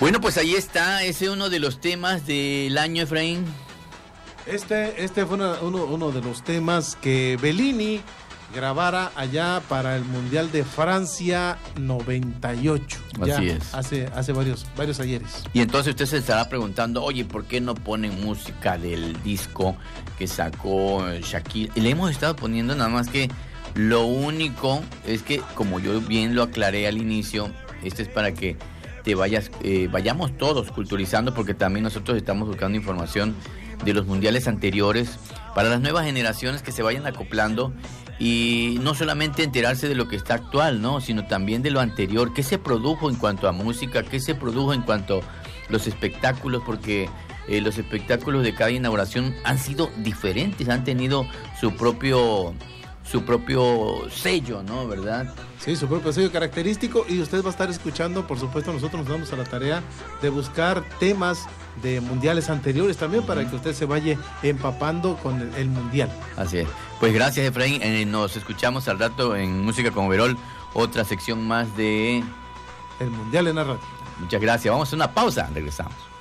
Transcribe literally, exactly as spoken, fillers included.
Bueno, pues ahí está, ese es uno de los temas del año, Efraín. Este, este fue una, uno, uno de los temas que Bellini grabara allá para el Mundial de Francia noventa y ocho. Así ya es. Hace, hace varios, varios ayeres. Y entonces usted se estará preguntando, oye, ¿por qué no ponen música del disco que sacó Shakira? Y le hemos estado poniendo, nada más que lo único es que, como yo bien lo aclaré al inicio, este es para que te vayas, eh, vayamos todos culturizando, porque también nosotros estamos buscando información de los mundiales anteriores para las nuevas generaciones que se vayan acoplando y no solamente enterarse de lo que está actual, ¿no? Sino también de lo anterior, qué se produjo en cuanto a música, qué se produjo en cuanto a los espectáculos, porque eh, los espectáculos de cada inauguración han sido diferentes, han tenido su propio su propio sello, ¿no? ¿Verdad? Sí, su propio sello característico, y usted va a estar escuchando, por supuesto, nosotros nos damos a la tarea de buscar temas de mundiales anteriores también para que usted se vaya empapando con el, el mundial. Así es. Pues gracias, Efraín. Eh, nos escuchamos al rato en Música con Overol, otra sección más de el mundial en la radio. Muchas gracias. Vamos a una pausa, regresamos.